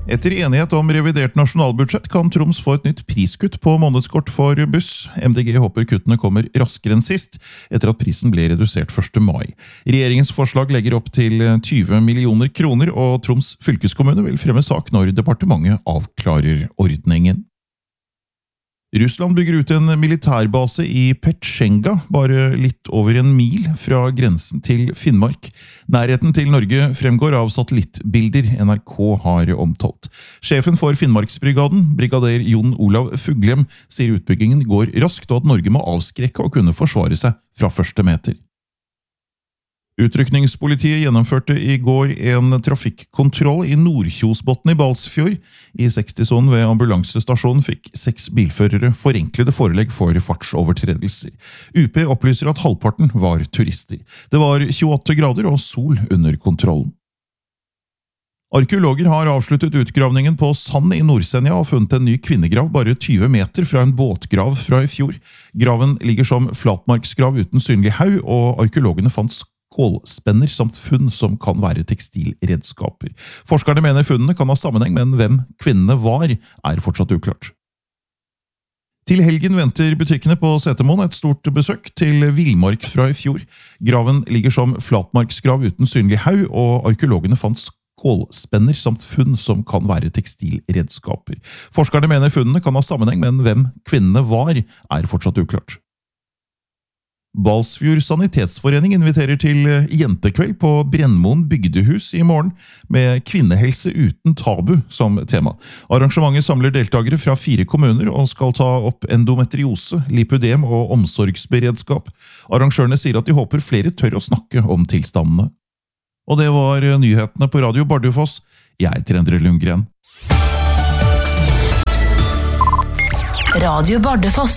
Etter enighet om revidert nasjonalbudsjett kan Troms få et nytt priskutt på månedskort for buss. MDG håper kuttene kommer raskere enn sist, etter at prisen ble redusert 1. mai. Regjeringens forslag legger opp til 20 millioner kroner, og Troms fylkeskommune vil fremme sak når departementet avklarer ordningen. Russland bygger ut en militærbase i Petsjenga, bare litt over 1 mil fra grensen til Finnmark. Nærheten til Norge fremgår av satellittbilder NRK har omtalt. Sjefen for Finnmarksbrigaden, brigader Jon Olav Fuglem, sier utbyggingen går raskt og at Norge må avskrekke og kunne forsvare seg fra første meter. Utrykningspolitiet gjennomførte i går en trafikkontroll i Nordkjosbotn i Balsfjord. I 60-sonen ved ambulansestasjonen fikk 6 bilførere forenklede forelegg for fartsovertredelser. UP opplyser at halvparten var turister. Det var 28 grader og sol under kontrollen. Arkeologer har avsluttet utgravningen på Sand i Nordsenja og funnet en ny kvinnegrav bare 20 meter fra en båtgrav fra i fjor. Graven ligger som flatmarksgrav uten synlig haug, og arkeologene fant skålspenner samt funn som kan være tekstilredskaper. Forskerne mener funnene kan ha sammenheng, men hvem kvinnene var, er fortsatt uklart. Til helgen venter butikkene på Setermoen et stort besøk til villmark fra i fjor. Graven ligger som flatmarksgrav uten synlig haug, og arkeologene fant skålspenner samt funn som kan være tekstilredskaper. Forskerne mener funnene kan ha sammenheng, men hvem kvinnene var, er fortsatt uklart. Balsfjord Sanitetsforening inviterer til jentekveld på Brennmoen bygdehus i morgen, med kvinnehelse uten tabu som tema. Arrangementet samler deltakere fra 4 kommuner og skal ta opp endometriose, lipødem og omsorgsberedskap. Arrangørene sier at de håper flere tør å snakke om tilstandene. Og det var nyhetene på Radio Bardufoss. Jeg heter Endre Lundgren. Radio Bardufoss.